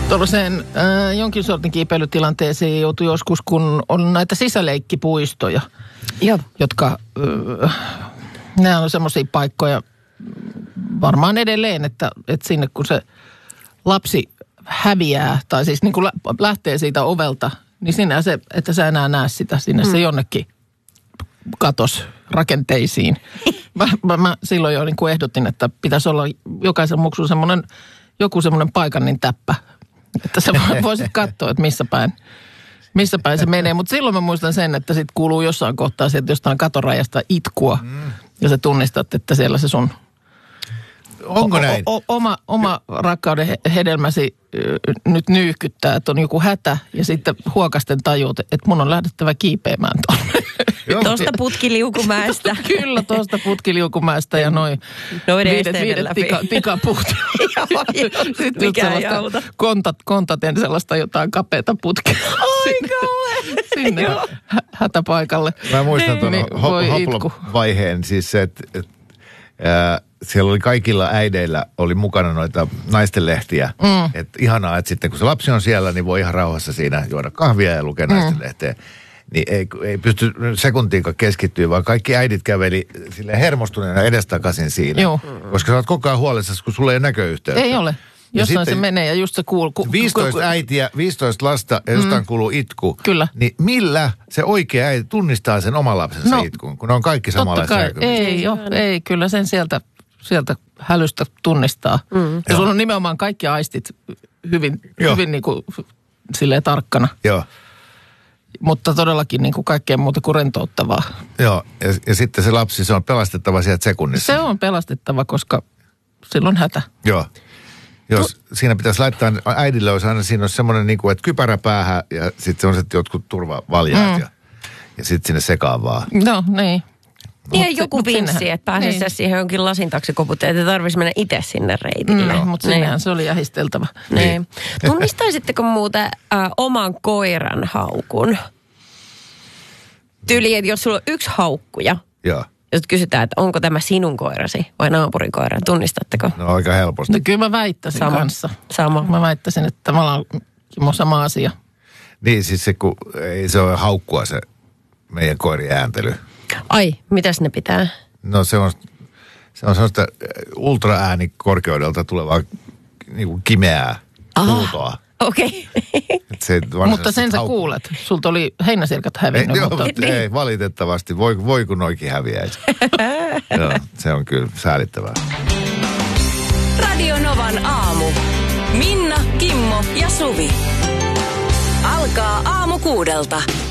Tuollaiseen jonkin sortin kiipeilytilanteeseen joutui joskus, kun on näitä sisäleikkipuistoja, jotka, nämä on semmoisia paikkoja varmaan edelleen, että sinne kun se lapsi häviää, tai siis niin kuin lähtee siitä ovelta, niin sinä se, että sä enää näe sitä, sinne se jonnekin katos rakenteisiin. Mä silloin jo niin kuin ehdotin, että pitäisi olla jokaisen muksun joku semmoinen paikannin täppä, että sä voisit katsoa, että missä päin se menee. Mutta silloin mä muistan sen, että sit kuuluu jossain kohtaa sieltä jostain katorajasta itkua, ja sä tunnistat, että siellä se sun onko näin? Oma rakkauden hedelmäsi nyt nyyhkyttää, että on joku hätä, ja sitten huokasten tajuut, että mun on lähdettävä kiipeämään tuonne. Tuosta putkiliukumäestä. Kyllä, tuosta putkiliukumäestä ja noin viidet tikapuut. Sitten mikä ei auta. Kontaten sellaista jotain kapeata putkea. Sinne hätäpaikalle. Mä muistan tuon hoplovaiheen, siis se, että siellä oli kaikilla äideillä oli mukana noita naistenlehtiä. Että ihanaa, että sitten kun se lapsi on siellä, niin voi ihan rauhassa siinä juoda kahvia ja lukea naistenlehteä. Niin ei pysty sekuntiinkaan keskittyä, vaan kaikki äidit käveli silleen hermostuneena edestakaisin siinä. Joo. Koska sä oot koko ajan huolissasi, kun sulla ei ole näköyhteyttä. Ei ole. Jossain se menee ja just se kuuluu. 15 äitiä, 15 lasta ja jostain kuuluu itku. Kyllä. Niin millä se oikea äiti tunnistaa sen oman lapsensa itkun, kun ne on kaikki samanlaisia näköisiä? Ei, kyllä sen sieltä hälystä tunnistaa. Ja sun on nimenomaan kaikki aistit hyvin niin kuin silleen tarkkana. Joo. Mutta todellakin niin kuin kaikkea muuta kuin rentouttavaa. Joo, ja sitten se lapsi, se on pelastettava sieltä sekunnissa. Se on pelastettava, koska silloin hätä. Joo. Jos siinä pitäisi laittaa, äidille olisi aina siinä olisi semmoinen, niin kuin, että kypärä päähän ja sitten semmoiset jotkut turvavaljaat ja sitten sinne sekaan vaan. No, niin. Niin joku vinssi, että pääsisi siihen jonkin lasin taakse koputeen, että tarvitsisi mennä itse sinne reitille. Mutta sinnehän se oli jähisteltävä. Niin. Tunnistaisitteko muuten oman koiran haukun? Tyyli, että jos sulla on yksi haukkuja, jos kysytään, että onko tämä sinun koirasi vai naapurin koira, tunnistatteko? No aika helposti. No kyllä mä väittäisin kanssa. Sama. Mä väittäisin, että tavallaan sama asia. Niin siis se, kun ei se ole haukkua se meidän koirien ääntely. Ai, mitäs ne pitää? No se on sellaista ultraäänikorkeudelta tulevaa niin kuin kimeää huutoa. Okei. Mutta sen sä kuulet. Sulta oli heinäsirkat hävinnyt. Ei, valitettavasti. Voi kun noikin häviäisi. Joo, se on kyllä säälittävää. Radio Novan aamu. Minna, Kimmo ja Suvi. Alkaa aamu 6:00.